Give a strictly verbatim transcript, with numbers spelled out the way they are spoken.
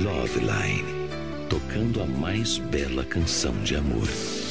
Love Line, tocando a mais bela canção de amor.